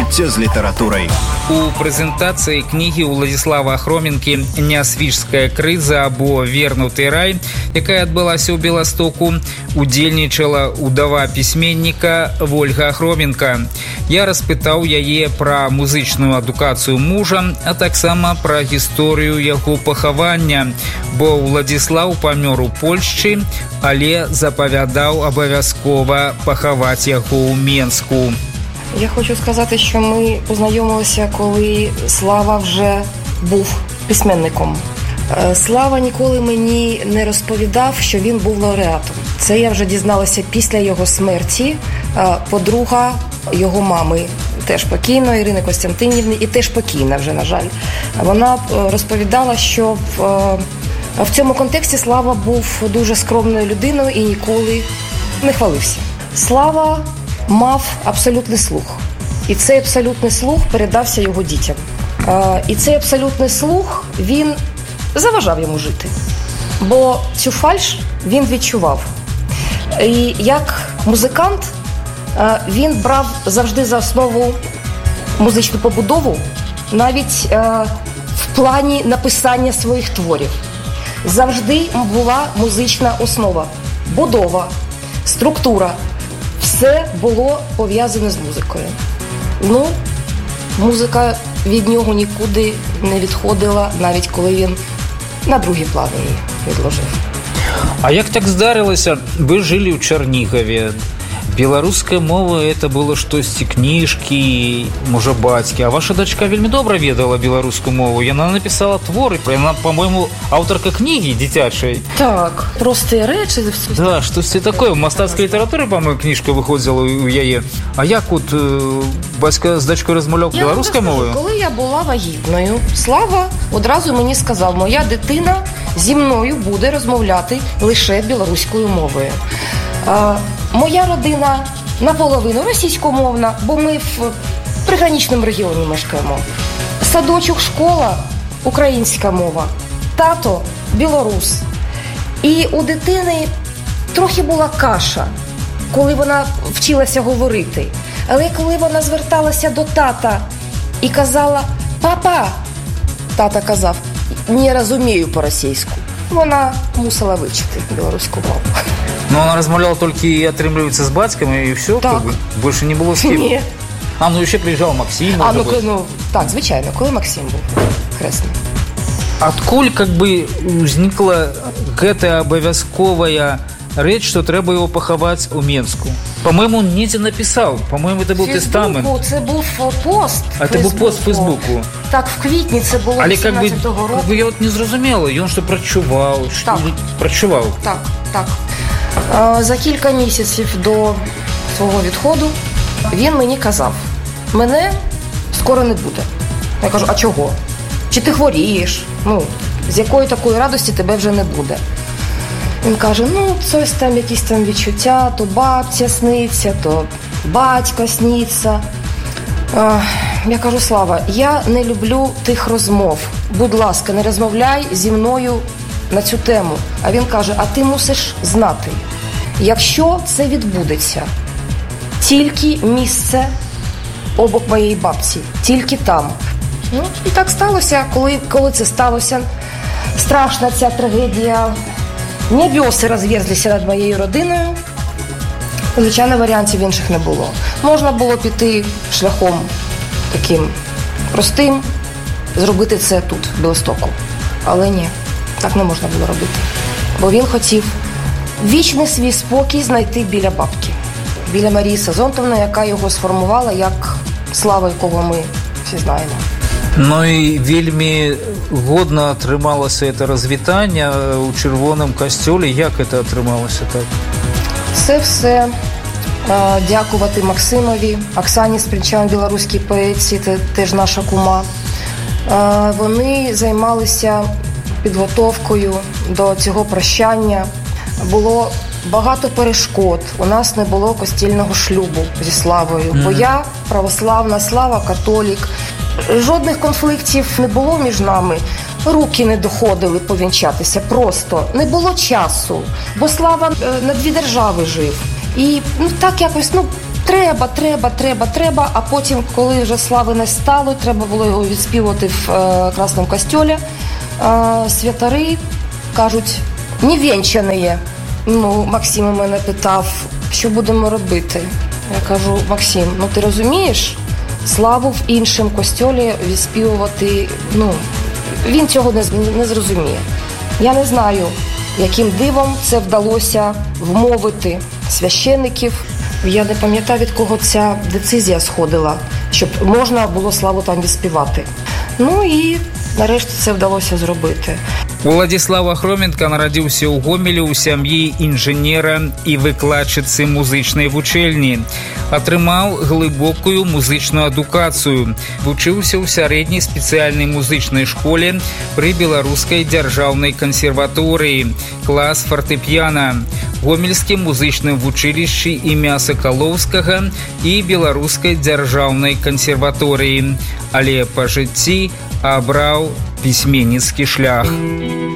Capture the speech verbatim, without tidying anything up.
знайоміться з літаратурай. У прэзентацыі кнігі Уладзіслава Ахроменкі «Нясвіжская крыза» або «Вернуты рай», якая адбылася ў Беластоку, удзельнічала удава пісьменніка Вольга Ахроменка. Я распытаў яе пра музычную адукацыю мужа, а таксама пра гісторыю яго пахавання, бо Уладзіслаў памёр у Польшчы, але запавядаў абавязкова пахаваць яго ў Менску. Я хочу сказати, що ми познайомилися, коли Слава вже був письменником. Слава ніколи мені не розповідав, що він був лауреатом. Це я вже дізналася після його смерті. Подруга його мами, теж покійна, Ірини Костянтинівни, і теж покійна вже, на жаль. Вона розповідала, що в, в цьому контексті Слава був дуже скромною людиною і ніколи не хвалився. Слава мав абсолютний слух. І цей абсолютний слух передався його дітям. І цей абсолютний слух, він заважав йому жити. Бо цю фальш він відчував. І як музикант він брав завжди за основу музичну побудову, навіть в плані написання своїх творів. Завжди була музична основа, будова, структура. Все було пов'язане з музикою. Ну, музика від нього нікуди не відходила, навіть коли він на другі плани її відложив. А як так здарилося? Ви жили ў Чарнігаве. Беларуская мова – это было штосьці кніжкі, можа, бацькі. А ваша дачка вельмі добра ведала беларускую мову. Яна напісала творы. Яна, по-моему, аўтарка кнігі дзіцячай. Так, простыя рэчы. Да, штосьці такое. В мастацкай літаратуры, по-моему, кніжка выходзіла ў яе. А як от э, бацька з дачкой размаўляў беларускай мовою? Коли я була вагітною, Слава одразу мені сказав, моя дитина зі мною буде розмовляти лише білоруською мовою. А, моя родина наполовину російськомовна, бо ми в приграничному регіоні мешкаємо. Садочок, школа – українська мова, тато – білорус. І у дитини трохи була каша, коли вона вчилася говорити. Але коли вона зверталася до тата і казала «Папа», тата казав «Не розумію по-російську». Вона мусила вивчити білоруську мову. Ну, вона розмовляла тільки і отримлюється з батьком, і все? Так. Більше не було з ким? Ні. А, ну, ще приїжджав Максим. А, ну, ну, так, звичайно, коли Максим був хресний. Адкуль, как бы, узнікла гэта абавязковая рэч, што трэба его пахаваць у Менску? По-моему, он недзе написал. По-моему, это был тестамент. Це був пост. А це був пост в Фейсбуку. Так, в квітні це було вісімнадцятого року. Але, я от не зрозуміла, він що прочував? Так. Прочував? Так, так. За кілька місяців до свого відходу він мені казав, мене скоро не буде. Я кажу, а чого? Чи ти хворієш? Ну, з якої такої радості тебе вже не буде? Він каже, ну, щось там, якісь там відчуття, то бабця сниться, то батько сниться. Я кажу, Слава, я не люблю тих розмов. Будь ласка, не розмовляй зі мною на цю тему. А він каже, а ти мусиш знати, якщо це відбудеться, тільки місце обок моєї бабці, тільки там. Ну, і так сталося, коли, коли це сталося. Страшна ця трагедія. Небеси розверзлися над моєю родиною. Звичайно, варіантів інших не було. Можна було піти шляхом таким простим, зробити це тут, в Білостоку. Але ні, так не можна було робити. Бо він хотів вічний свій спокій знайти біля бабки. Біля Марії Сазонтовни, яка його сформувала як Слава, якого ми всі знаємо. Ну і вельмі годно атрымалася це розвітання у червоному костюлі. Як це атрымалася так? Це все е, дякувати Максимові, Оксані Спринчан, білоруській поетці, це теж наша кума. Е, вони займалися підготовкою до цього прощання. Було багато перешкод. У нас не було костільного шлюбу зі Славою. Mm-hmm. Бо я православна, Слава католік. Жодних конфліктів не було між нами. Руки не доходили повінчатися просто. Не було часу. Бо Слава на дві держави жив. І ну, так якось, ну, треба, треба, треба, треба, а потім, коли вже слави не стало, треба було його відспівати в е, Красному костьолі, е, святари кажуть, невінчані. Ну, Максим у мене питав, що будемо робити? Я кажу, Максим, ну ти розумієш, славу в іншому костьолі відспівувати, ну, він цього не, не зрозуміє. Я не знаю, яким дивом це вдалося вмовити священиків. Я не пам'ятаю, від кого ця децизія сходила, щоб можна було славу там відспівати. Ну і нарешті це вдалося зробити. Уладзіслав Ахроменка нарадзіўся ў Гомелі ў сям'і інжынера і выкладчыцы музычнай вучэльні. Атрымаў глыбокую музычную адукацыю. Вучыўся ў сярэдняй спецыяльнай музычнай школе пры Беларускай дзяржаўнай кансерваторыі. Клас фартэпіяна. Гомельскім музычным вучылішчы імя Сакалоўскага і Беларускай дзяржаўнай кансерваторыі. Але па жыцці абраў пісьменніцкі шлях.